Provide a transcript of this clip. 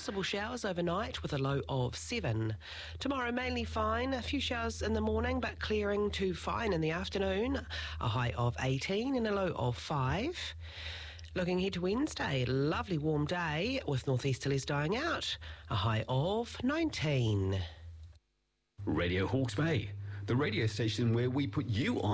possible showers overnight with a low of 7. Tomorrow mainly fine, a few showers in the morning but clearing to fine in the afternoon, a high of 18 and a low of 5. Looking ahead to Wednesday, lovely warm day with northeasterlies dying out, a high of 19. Radio Hawke's Bay, the radio station where we put you on.